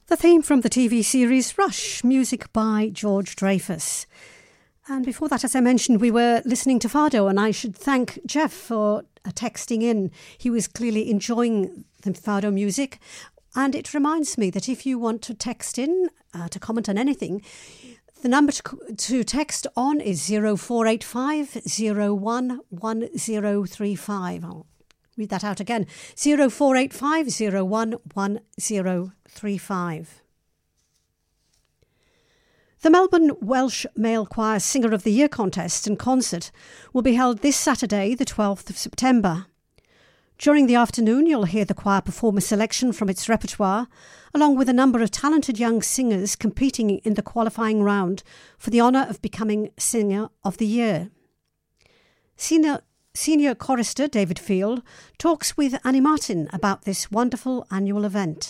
The theme from the TV series Rush, music by George Dreyfus. And before that, as I mentioned, we were listening to Fado, and I should thank Jeff for texting in. He was clearly enjoying the Fado music. And it reminds me that if you want to text in to comment on anything, the number to text on is 0485 01 1035. I'll read that out again. 0485 01 1035. The Melbourne Welsh Male Choir Singer of the Year contest and concert will be held this Saturday, the 12th of September. During the afternoon, you'll hear the choir perform a selection from its repertoire, along with a number of talented young singers competing in the qualifying round for the honour of becoming Singer of the Year. Senior chorister David Field talks with Annie Martin about this wonderful annual event.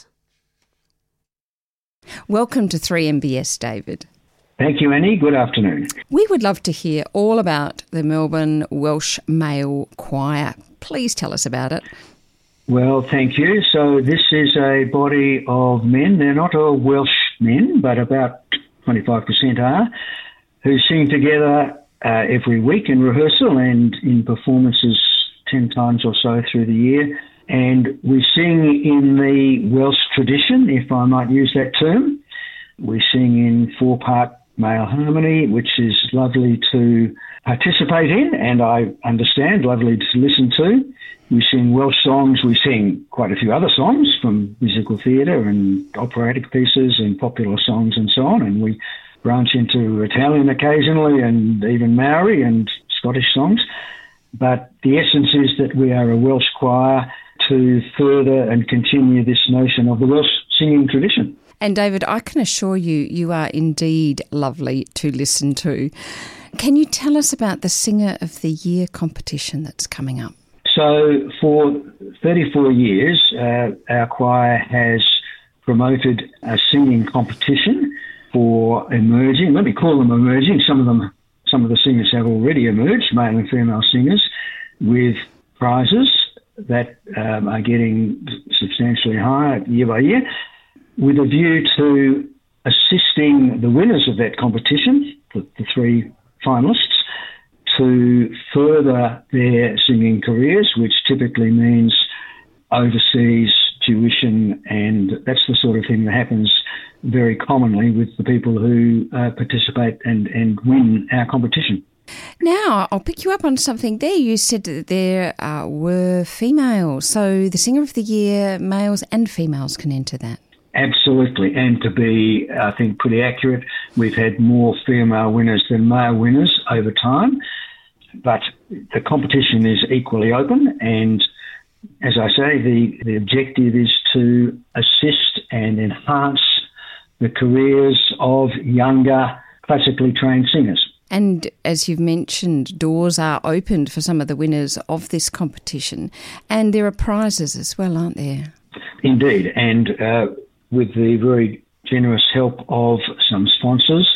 Welcome to 3MBS, David. Thank you, Annie. Good afternoon. We would love to hear all about the Melbourne Welsh Male Choir. Please tell us about it. Well, thank you. So this is a body of men. They're not all Welsh men, but about 25% are, who sing together every week in rehearsal and in performances 10 times or so through the year. And we sing in the Welsh tradition, if I might use that term. We sing in 4-part male harmony, which is lovely to participate in, and I understand, lovely to listen to. We sing Welsh songs. We sing quite a few other songs from musical theatre and operatic pieces and popular songs and so on, and we branch into Italian occasionally and even Maori and Scottish songs. But the essence is that we are a Welsh choir to further and continue this notion of the Welsh singing tradition. And David, I can assure you, you are indeed lovely to listen to. Can you tell us about the Singer of the Year competition that's coming up? So for 34 years, our choir has promoted a singing competition for emerging, let me call them emerging, some of the singers have already emerged, male and female singers, with prizes that are getting substantially higher year by year, with a view to assisting the winners of that competition, the 3 finalists, to further their singing careers, which typically means overseas tuition, and that's the sort of thing that happens very commonly with the people who participate and win our competition. Now, I'll pick you up on something there. You said that there were females, so the Singer of the Year, males and females can enter that. Absolutely, and to be, I think, pretty accurate, we've had more female winners than male winners over time, but the competition is equally open, and as I say, the objective is to assist and enhance the careers of younger, classically trained singers. And as you've mentioned, doors are opened for some of the winners of this competition, and there are prizes as well, aren't there? Indeed, and with the very generous help of some sponsors,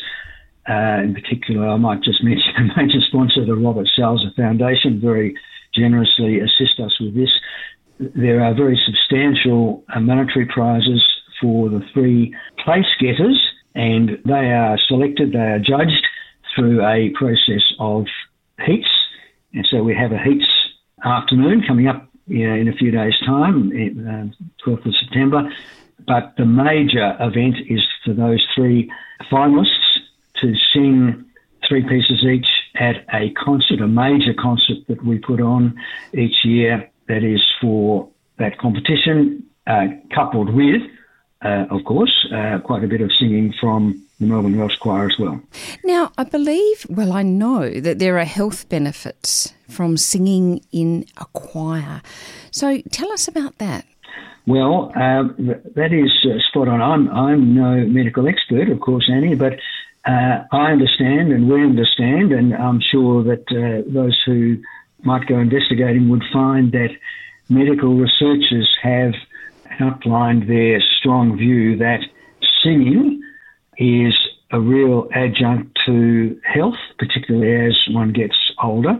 in particular, I might just mention a major sponsor, the Robert Salzer Foundation, very generously assist us with this. There are very substantial monetary prizes for the 3 place getters, and they are selected, they are judged through a process of heats. And so we have a heats afternoon coming up in a few days' time, 12th of September. But the major event is for those 3 finalists to sing 3 pieces each at a concert, a major concert that we put on each year that is for that competition, coupled with, of course, quite a bit of singing from the Melbourne Welsh Choir as well. Now, I know that there are health benefits from singing in a choir. So tell us about that. Well, that is spot on. I'm no medical expert, of course, Annie, but I understand and we understand, and I'm sure that those who might go investigating would find that medical researchers have outlined their strong view that singing is a real adjunct to health, particularly as one gets older,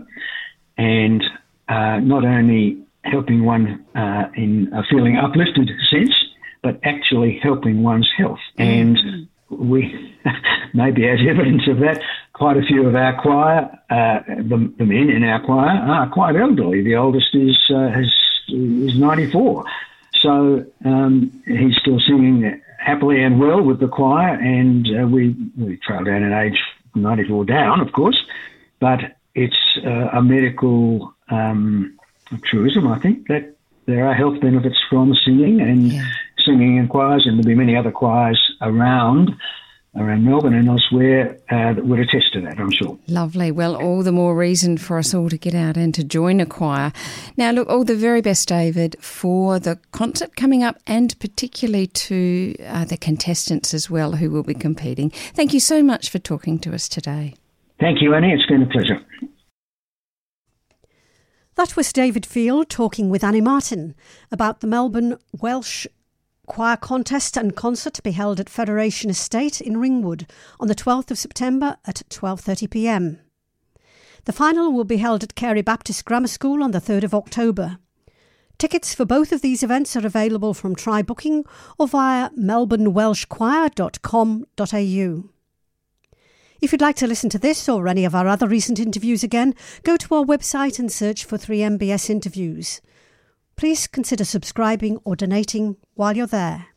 and not only helping one in a feeling uplifted sense, but actually helping one's health. And we, maybe as evidence of that, quite a few of our choir, the men in our choir, are quite elderly. The oldest is 94. So he's still singing happily and well with the choir, and we trail down in age 94 down, of course, but it's a medical truism, I think, that there are health benefits from singing and singing in choirs, and there'll be many other choirs around Melbourne and elsewhere that would attest to that, I'm sure. Lovely. Well, all the more reason for us all to get out and to join a choir. Now, look, all the very best, David, for the concert coming up, and particularly to the contestants as well who will be competing. Thank you so much for talking to us today. Thank you, Annie. It's been a pleasure. That was David Field talking with Annie Martin about the Melbourne Welsh Choir Contest and Concert to be held at Federation Estate in Ringwood on the 12th of September at 12:30pm. The final will be held at Carey Baptist Grammar School on the 3rd of October. Tickets for both of these events are available from Try Booking or via melbournewelshchoir.com.au. If you'd like to listen to this or any of our other recent interviews again, go to our website and search for 3MBS Interviews. Please consider subscribing or donating while you're there.